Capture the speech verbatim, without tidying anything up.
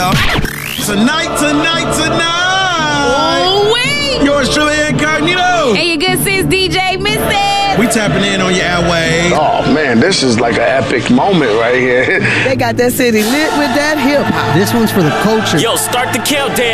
Tonight, tonight, tonight. Oh, wait. Yours truly, Incognito. And your good sis, D J Misfit. We tapping in on your airwaves. Oh, man, this is like an epic moment right here. They got that city lit with that hip hop. This one's for the culture. Yo, start the countdown.